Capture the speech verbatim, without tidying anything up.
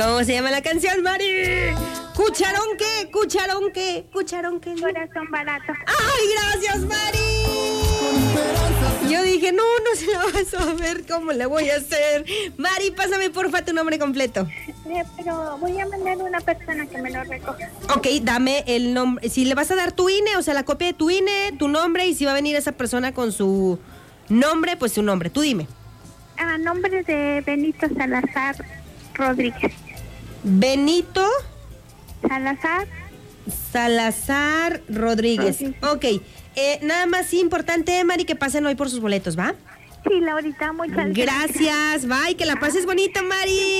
¿Cómo se llama la canción, Mari? ¿Cucharón qué? ¿Cucharón qué? ¿Cucharón qué? Corazón barato. ¡Ay, gracias, Mari! Yo dije, no, no se la vas a ver, ¿cómo le voy a hacer? Mari, pásame porfa tu nombre completo. Eh, pero voy a mandar a una persona que me lo recoja. Ok, dame el nombre. Si le vas a dar tu I N E, o sea, la copia de tu I N E, tu nombre, y si va a venir esa persona con su nombre, pues su nombre. Tú dime. A nombre de Benito Salazar Rodríguez. Benito Salazar Salazar Rodríguez. Sí. Ok, eh, nada más importante, Mari, que pasen hoy por sus boletos, ¿va? Sí, Laurita, muchas gracias. Gracias, bye, que la pases bonito, Mari.